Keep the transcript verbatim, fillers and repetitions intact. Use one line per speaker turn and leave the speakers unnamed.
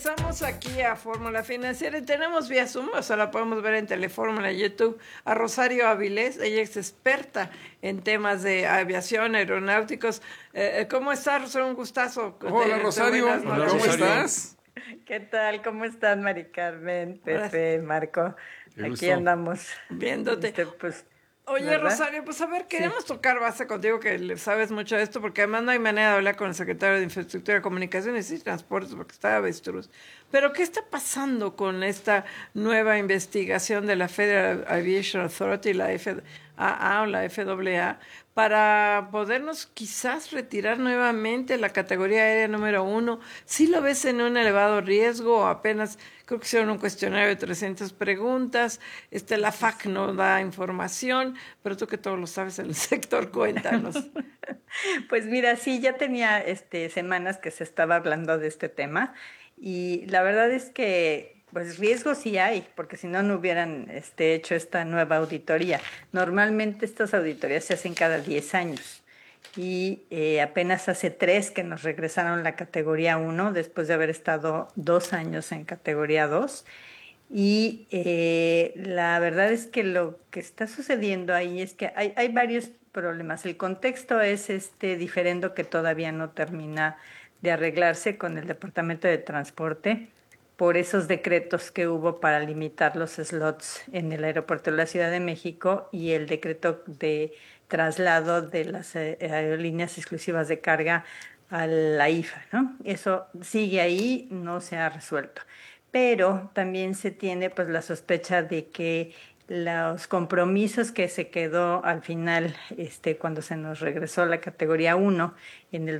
Estamos aquí a Fórmula Financiera y tenemos vía Zoom, o sea, la podemos ver en Telefórmula, YouTube, a Rosario Avilés. Ella es experta en temas de aviación, aeronáuticos. Eh, ¿Cómo estás, Rosario? Un gustazo.
Hola, Rosario.
Hola,
¿Cómo Rosario. estás?
¿Qué tal? ¿Cómo están, Mari Carmen, Pepe, Marco?
Qué
Aquí
gusto.
andamos.
Viéndote.
Este, pues,
Oye,
¿verdad?
Rosario, pues a ver, queremos
Sí.
tocar base contigo, que le sabes mucho de esto, porque además no hay manera de hablar con el secretario de Infraestructura, Comunicaciones y Transportes, porque está avestruz. Pero, ¿qué está pasando con esta nueva investigación de la Federal Aviation Authority, la F A A o la F A A, para podernos quizás retirar nuevamente la categoría aérea número uno? ¿Sí lo ves en un elevado riesgo o apenas? Creo que hicieron un cuestionario de trescientas preguntas, este, la F A C no da información, pero tú que todo lo sabes en el sector, cuéntanos.
Pues mira, sí, ya tenía este, semanas que se estaba hablando de este tema y la verdad es que pues riesgo sí hay, porque si no, no hubieran este, hecho esta nueva auditoría. Normalmente estas auditorías se hacen cada diez años y eh, apenas hace tres que nos regresaron la categoría uno después de haber estado dos años en categoría dos. Y eh, la verdad es que lo que está sucediendo ahí es que hay, hay varios problemas. El contexto es este diferendo que todavía no termina de arreglarse con el Departamento de Transporte por esos decretos que hubo para limitar los slots en el aeropuerto de la Ciudad de México y el decreto de traslado de las eh, aerolíneas exclusivas de carga a la I F A, ¿no? Eso sigue ahí, no se ha resuelto. Pero también se tiene pues la sospecha de que los compromisos que se quedó al final, este, cuando se nos regresó la categoría uno en el